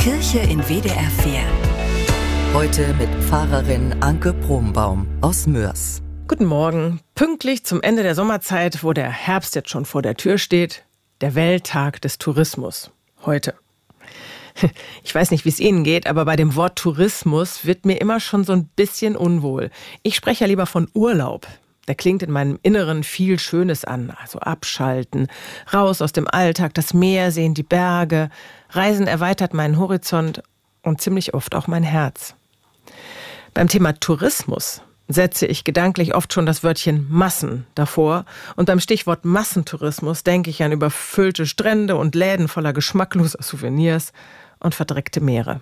Kirche in WDR 4. Heute mit Pfarrerin Anke Brombaum aus Mörs. Guten Morgen. Pünktlich zum Ende der Sommerzeit, wo der Herbst jetzt schon vor der Tür steht, der Welttag des Tourismus. Heute. Ich weiß nicht, wie es Ihnen geht, aber bei dem Wort Tourismus wird mir immer schon so ein bisschen unwohl. Ich spreche ja lieber von Urlaub. Der klingt in meinem Inneren viel Schönes an. Also abschalten, raus aus dem Alltag, das Meer sehen, die Berge. Reisen erweitert meinen Horizont und ziemlich oft auch mein Herz. Beim Thema Tourismus setze ich gedanklich oft schon das Wörtchen Massen davor. Und beim Stichwort Massentourismus denke ich an überfüllte Strände und Läden voller geschmackloser Souvenirs und verdreckte Meere.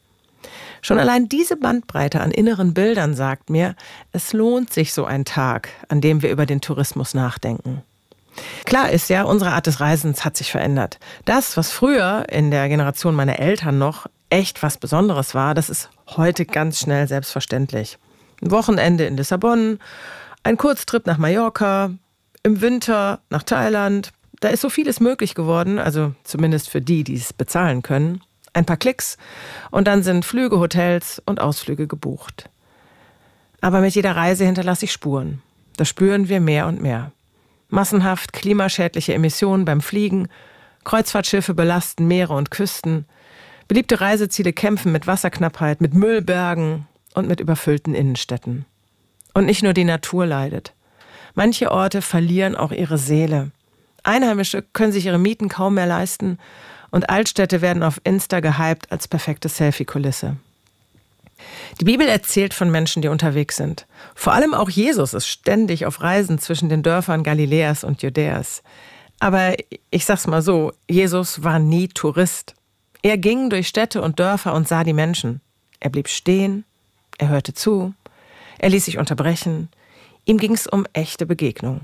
Schon allein diese Bandbreite an inneren Bildern sagt mir, es lohnt sich so ein Tag, an dem wir über den Tourismus nachdenken. Klar ist ja, unsere Art des Reisens hat sich verändert. Das, was früher in der Generation meiner Eltern noch echt was Besonderes war, das ist heute ganz schnell selbstverständlich. Ein Wochenende in Lissabon, ein Kurztrip nach Mallorca, im Winter nach Thailand. Da ist so vieles möglich geworden, also zumindest für die, die es bezahlen können. Ein paar Klicks und dann sind Flüge, Hotels und Ausflüge gebucht. Aber mit jeder Reise hinterlasse ich Spuren. Das spüren wir mehr und mehr. Massenhaft klimaschädliche Emissionen beim Fliegen, Kreuzfahrtschiffe belasten Meere und Küsten, beliebte Reiseziele kämpfen mit Wasserknappheit, mit Müllbergen und mit überfüllten Innenstädten. Und nicht nur die Natur leidet. Manche Orte verlieren auch ihre Seele. Einheimische können sich ihre Mieten kaum mehr leisten und Altstädte werden auf Insta gehypt als perfekte Selfie-Kulisse. Die Bibel erzählt von Menschen, die unterwegs sind. Vor allem auch Jesus ist ständig auf Reisen zwischen den Dörfern Galiläas und Judäas. Aber ich sag's mal so, Jesus war nie Tourist. Er ging durch Städte und Dörfer und sah die Menschen. Er blieb stehen, er hörte zu, er ließ sich unterbrechen. Ihm ging's um echte Begegnung.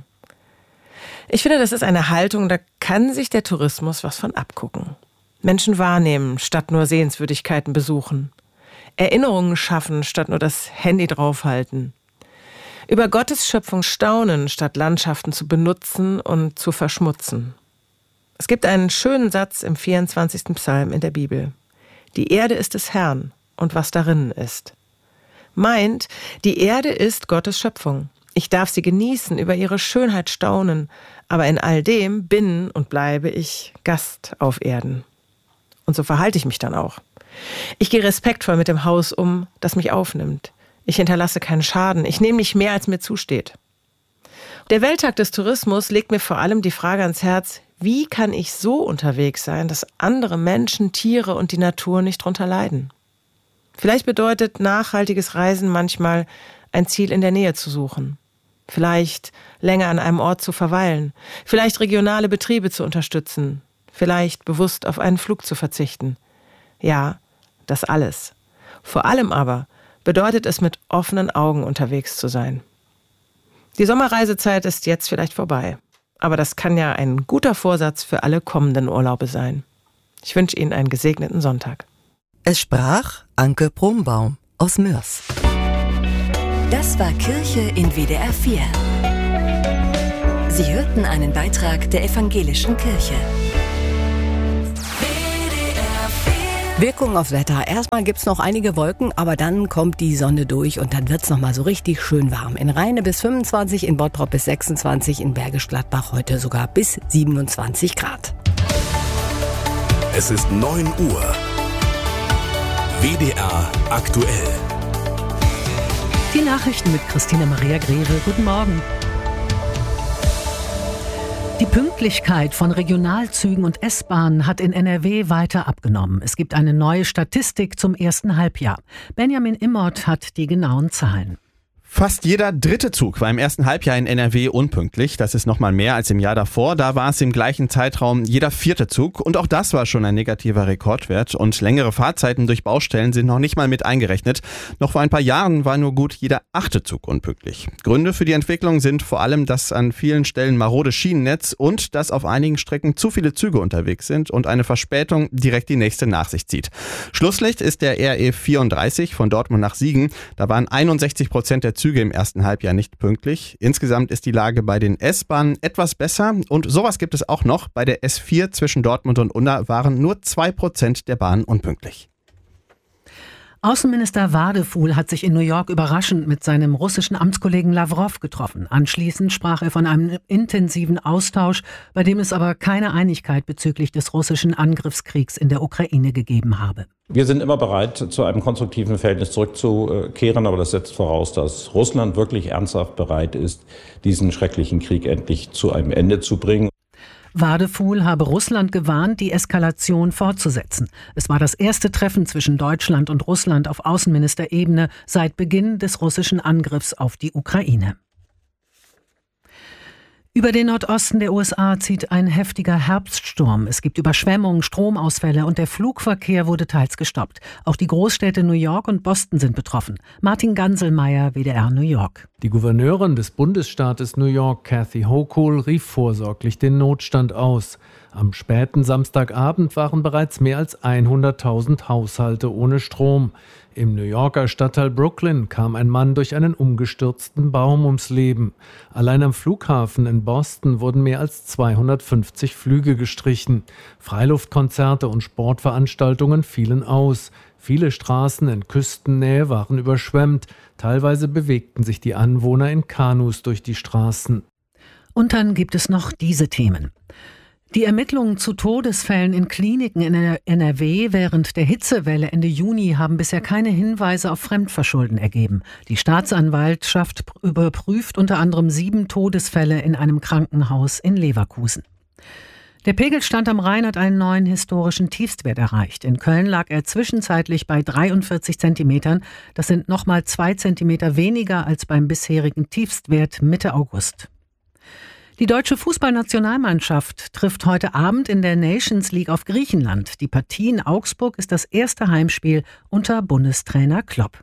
Ich finde, das ist eine Haltung, da kann sich der Tourismus was von abgucken. Menschen wahrnehmen, statt nur Sehenswürdigkeiten besuchen. Erinnerungen schaffen, statt nur das Handy draufhalten. Über Gottes Schöpfung staunen, statt Landschaften zu benutzen und zu verschmutzen. Es gibt einen schönen Satz im 24. Psalm in der Bibel. Die Erde ist des Herrn und was darin ist. Meint, die Erde ist Gottes Schöpfung. Ich darf sie genießen, über ihre Schönheit staunen, aber in all dem bin und bleibe ich Gast auf Erden. Und so verhalte ich mich dann auch. Ich gehe respektvoll mit dem Haus um, das mich aufnimmt. Ich hinterlasse keinen Schaden. Ich nehme nicht mehr, als mir zusteht. Der Welttag des Tourismus legt mir vor allem die Frage ans Herz, wie kann ich so unterwegs sein, dass andere Menschen, Tiere und die Natur nicht drunter leiden? Vielleicht bedeutet nachhaltiges Reisen manchmal, ein Ziel in der Nähe zu suchen. Vielleicht länger an einem Ort zu verweilen. Vielleicht regionale Betriebe zu unterstützen. Vielleicht bewusst auf einen Flug zu verzichten. Ja, das alles. Vor allem aber bedeutet es, mit offenen Augen unterwegs zu sein. Die Sommerreisezeit ist jetzt vielleicht vorbei. Aber das kann ja ein guter Vorsatz für alle kommenden Urlaube sein. Ich wünsche Ihnen einen gesegneten Sonntag. Es sprach Anke Brombaum aus Mörs. Das war Kirche in WDR 4. Sie hörten einen Beitrag der Evangelischen Kirche. Wirkung aufs Wetter. Erstmal gibt's noch einige Wolken, aber dann kommt die Sonne durch und dann wird's nochmal so richtig schön warm. In Rheine bis 25, in Bottrop bis 26, in Bergisch Gladbach heute sogar bis 27 Grad. Es ist 9 Uhr. WDR aktuell. Die Nachrichten mit Christina Maria Greve. Guten Morgen. Die Pünktlichkeit von Regionalzügen und S-Bahnen hat in NRW weiter abgenommen. Es gibt eine neue Statistik zum ersten Halbjahr. Benjamin Immert hat die genauen Zahlen. Fast jeder dritte Zug war im ersten Halbjahr in NRW unpünktlich. Das ist nochmal mehr als im Jahr davor. Da war es im gleichen Zeitraum jeder vierte Zug. Und auch das war schon ein negativer Rekordwert. Und längere Fahrzeiten durch Baustellen sind noch nicht mal mit eingerechnet. Noch vor ein paar Jahren war nur gut jeder achte Zug unpünktlich. Gründe für die Entwicklung sind vor allem das an vielen Stellen marode Schienennetz und dass auf einigen Strecken zu viele Züge unterwegs sind und eine Verspätung direkt die nächste nach sich zieht. Schlusslicht ist der RE 34 von Dortmund nach Siegen. Da waren 61% der Züge Züge im ersten Halbjahr nicht pünktlich. Insgesamt ist die Lage bei den S-Bahnen etwas besser. Und sowas gibt es auch noch. Bei der S4 zwischen Dortmund und Unna waren nur 2% der Bahnen unpünktlich. Außenminister Wadefuhl hat sich in New York überraschend mit seinem russischen Amtskollegen Lawrow getroffen. Anschließend sprach er von einem intensiven Austausch, bei dem es aber keine Einigkeit bezüglich des russischen Angriffskriegs in der Ukraine gegeben habe. Wir sind immer bereit, zu einem konstruktiven Verhältnis zurückzukehren, aber das setzt voraus, dass Russland wirklich ernsthaft bereit ist, diesen schrecklichen Krieg endlich zu einem Ende zu bringen. Wadefuhl habe Russland gewarnt, die Eskalation fortzusetzen. Es war das erste Treffen zwischen Deutschland und Russland auf Außenministerebene seit Beginn des russischen Angriffs auf die Ukraine. Über den Nordosten der USA zieht ein heftiger Herbststurm. Es gibt Überschwemmungen, Stromausfälle und der Flugverkehr wurde teils gestoppt. Auch die Großstädte New York und Boston sind betroffen. Martin Ganselmeier, WDR New York. Die Gouverneurin des Bundesstaates New York, Kathy Hochul, rief vorsorglich den Notstand aus. Am späten Samstagabend waren bereits mehr als 100.000 Haushalte ohne Strom. Im New Yorker Stadtteil Brooklyn kam ein Mann durch einen umgestürzten Baum ums Leben. Allein am Flughafen in Boston wurden mehr als 250 Flüge gestrichen. Freiluftkonzerte und Sportveranstaltungen fielen aus. Viele Straßen in Küstennähe waren überschwemmt. Teilweise bewegten sich die Anwohner in Kanus durch die Straßen. Und dann gibt es noch diese Themen. Die Ermittlungen zu Todesfällen in Kliniken in NRW während der Hitzewelle Ende Juni haben bisher keine Hinweise auf Fremdverschulden ergeben. Die Staatsanwaltschaft überprüft unter anderem 7 Todesfälle in einem Krankenhaus in Leverkusen. Der Pegelstand am Rhein hat einen neuen historischen Tiefstwert erreicht. In Köln lag er zwischenzeitlich bei 43 Zentimetern. Das sind nochmal 2 Zentimeter weniger als beim bisherigen Tiefstwert Mitte August. Die deutsche Fußballnationalmannschaft trifft heute Abend in der Nations League auf Griechenland. Die Partie in Augsburg ist das erste Heimspiel unter Bundestrainer Klopp.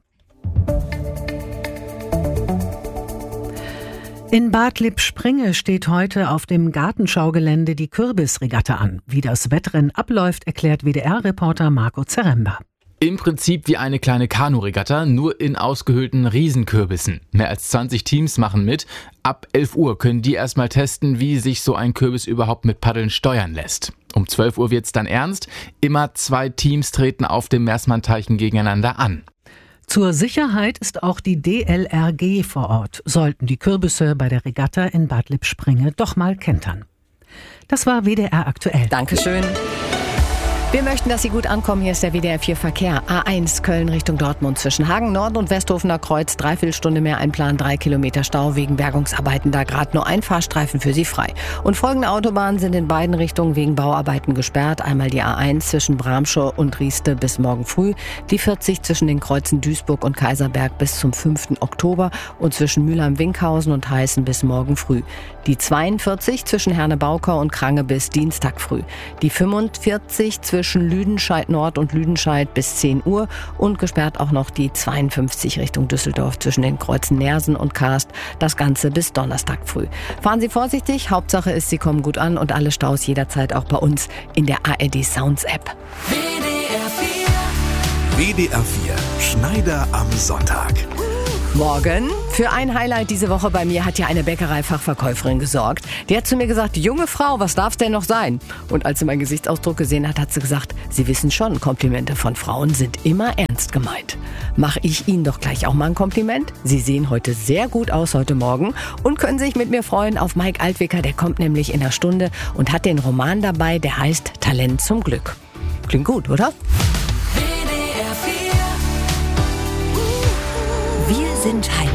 In Bad Lippspringe steht heute auf dem Gartenschaugelände die Kürbisregatta an. Wie das Wettrennen abläuft, erklärt WDR-Reporter Marco Zaremba. Im Prinzip wie eine kleine Kanuregatta, nur in ausgehöhlten Riesenkürbissen. Mehr als 20 Teams machen mit. Ab 11 Uhr können die erstmal testen, wie sich so ein Kürbis überhaupt mit Paddeln steuern lässt. Um 12 Uhr wird's dann ernst. Immer 2 Teams treten auf dem Meersmann-Teichen gegeneinander an. Zur Sicherheit ist auch die DLRG vor Ort, sollten die Kürbisse bei der Regatta in Bad Lippspringe doch mal kentern. Das war WDR aktuell. Dankeschön. Wir möchten, dass Sie gut ankommen. Hier ist der WDR 4 Verkehr. A1 Köln Richtung Dortmund zwischen Hagen Nord und Westhofener Kreuz. 3/4 Stunde mehr einplanen, 3 Kilometer Stau wegen Bergungsarbeiten. Da gerade nur ein Fahrstreifen für Sie frei. Und folgende Autobahnen sind in beiden Richtungen wegen Bauarbeiten gesperrt. Einmal die A1 zwischen Bramschau und Rieste bis morgen früh. Die 40 zwischen den Kreuzen Duisburg und Kaiserberg bis zum 5. Oktober. Und zwischen Mülheim-Winkhausen und Heißen bis morgen früh. Die 42 zwischen Herne-Baukau und Krange bis Dienstag früh. Die 45 zwischen Lüdenscheid Nord und Lüdenscheid bis 10 Uhr und gesperrt auch noch die 52 Richtung Düsseldorf zwischen den Kreuzen Nersen und Karst. Das Ganze bis Donnerstag früh. Fahren Sie vorsichtig. Hauptsache ist, Sie kommen gut an und alle Staus jederzeit auch bei uns in der ARD Sounds App. WDR 4 Schneider am Sonntag. Morgen. Für ein Highlight diese Woche bei mir hat ja eine Bäckerei-Fachverkäuferin gesorgt. Die hat zu mir gesagt, junge Frau, was darf's denn noch sein? Und als sie meinen Gesichtsausdruck gesehen hat, hat sie gesagt, Sie wissen schon, Komplimente von Frauen sind immer ernst gemeint. Mache ich Ihnen doch gleich auch mal ein Kompliment? Sie sehen heute sehr gut aus heute Morgen und können sich mit mir freuen auf Mike Altwicker. Der kommt nämlich in einer Stunde und hat den Roman dabei, der heißt Talent zum Glück. Klingt gut, oder? Wir sind Heim.